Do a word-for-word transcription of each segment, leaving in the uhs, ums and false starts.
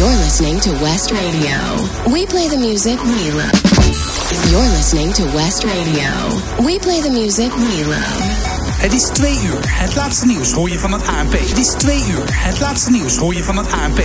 You're listening to West Radio. We play the music we love. You're listening to West Radio. We play the music we love. Het is twee uur. Het laatste nieuws hoor je van het A N P. Het is twee uur. Het laatste nieuws hoor je van het A N P.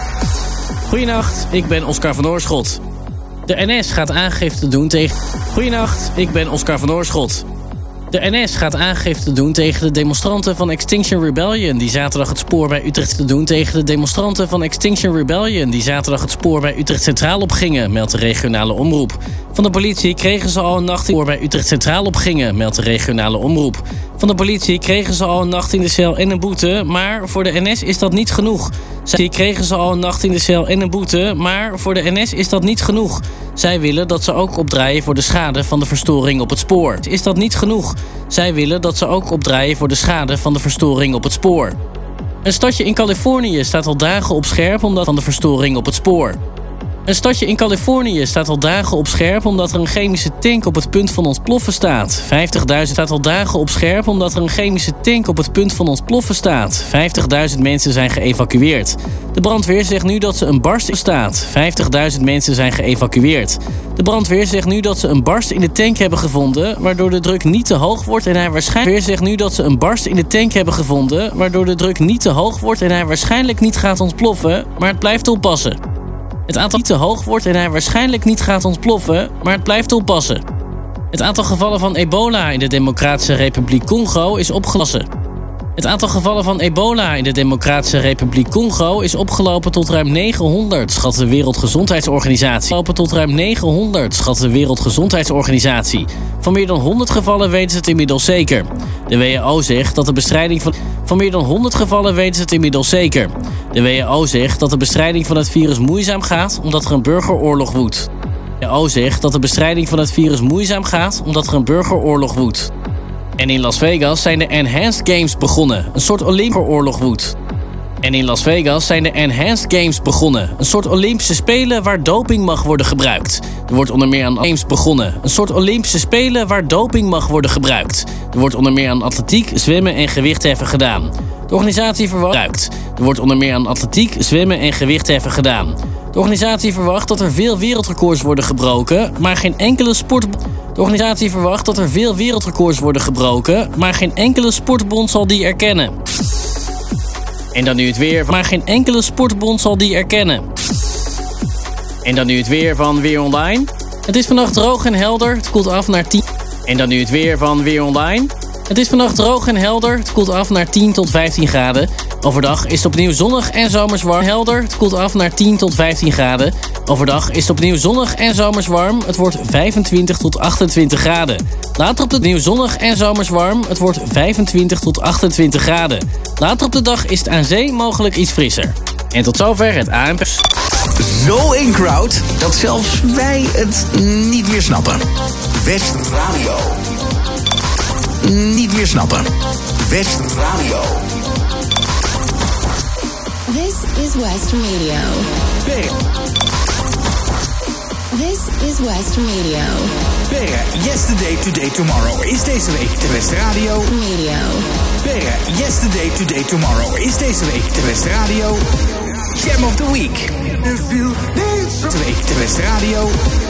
Goedenacht, ik ben Oscar van Oorschot. De N S gaat aangifte doen tegen... Goedenacht, ik ben Oscar van Oorschot. De N S gaat aangifte doen tegen de demonstranten van Extinction Rebellion... die zaterdag het spoor bij Utrecht te doen tegen de demonstranten van Extinction Rebellion... die zaterdag het spoor bij Utrecht Centraal opgingen, meldt de regionale omroep. Van de politie kregen ze al een nacht in spoor bij Utrecht Centraal opgingen, meldt de regionale omroep. Van de politie kregen ze al een nacht in de cel en een boete, maar voor de N S is dat niet genoeg. Zij kregen ze al een nacht in de cel en een boete, maar voor de N S is dat niet genoeg. Zij willen dat ze ook opdraaien voor de schade van de verstoring op het spoor. Is dat niet genoeg? Zij willen dat ze ook opdraaien voor de schade van de verstoring op het spoor. Een stadje in Californië staat al dagen op scherp omdat van de verstoring op het spoor. Een stadje in Californië staat al dagen op scherp omdat er een chemische tank op het punt van ontploffen staat. vijftigduizend staat al dagen op scherp omdat er een chemische tank op het punt van ontploffen staat. vijftigduizend mensen zijn geëvacueerd. De brandweer zegt nu dat ze een barst in staat. vijftigduizend mensen zijn geëvacueerd. De brandweer zegt nu dat ze een barst in de tank hebben gevonden, waardoor de druk niet te hoog wordt en hij waarschijnlijk zegt nu dat ze een barst in de tank hebben gevonden, waardoor de druk niet te hoog wordt en hij waarschijnlijk niet gaat ontploffen, maar het blijft oppassen. Het aantal niet te hoog wordt en hij waarschijnlijk niet gaat ontploffen, maar het blijft oppassen. Het aantal gevallen van ebola in de Democratische Republiek Congo is opgelopen. Het aantal gevallen van ebola in de Democratische Republiek Congo is opgelopen tot ruim negenhonderd, schat de Wereldgezondheidsorganisatie. Opgelopen tot ruim negenhonderd, schat de Wereldgezondheidsorganisatie. Van meer dan honderd gevallen weten ze het inmiddels zeker. De W H O zegt dat de bestrijding van... Van meer dan honderd gevallen weten ze het inmiddels zeker. De W H O zegt dat de bestrijding van het virus moeizaam gaat omdat er een burgeroorlog woedt. De W H O zegt dat de bestrijding van het virus moeizaam gaat omdat er een burgeroorlog woedt. En in Las Vegas zijn de Enhanced Games begonnen, een soort Olympische oorlog woedt. En in Las Vegas zijn de Enhanced Games begonnen, een soort Olympische Spelen waar doping mag worden gebruikt. Er wordt onder meer aan Games begonnen, een soort Olympische Spelen waar doping mag worden gebruikt. Er wordt onder meer aan atletiek, zwemmen en gewichtheffen gedaan. De organisatie verwacht... Er wordt onder meer aan atletiek, zwemmen en gewichtheffen gedaan. De organisatie verwacht dat er veel wereldrecords worden gebroken, maar geen enkele sport... De organisatie verwacht dat er veel wereldrecords worden gebroken, maar geen enkele sportbond zal die erkennen. En dan nu het weer, maar geen enkele sportbond zal die erkennen. En dan nu het weer van Weer Online. Het is vannacht droog en helder, het koelt af naar tien. En dan nu het weer van Weer Online. Het is vannacht droog en helder, het koelt af naar tien tot vijftien graden. Overdag is het opnieuw zonnig en zomers warm. Helder, het koelt af naar tien tot vijftien graden. Overdag is het opnieuw zonnig en zomers warm. Het wordt vijfentwintig tot achtentwintig graden. Later op de dag zonnig en zomers warm. Het wordt vijfentwintig tot achtentwintig graden. Later op de dag is het aan zee mogelijk iets frisser. En tot zover het A N P. Zo in crowd dat zelfs wij het niet meer snappen. West Radio. Niet meer snappen. West Radio. This is West Radio. Beren. This is West Radio. Beren, Yesterday, Today, Tomorrow is deze week de West Radio. Radio. Beren, Yesterday, Today, Tomorrow is deze week de West Radio. Jam of the Week. Deze week de West Radio.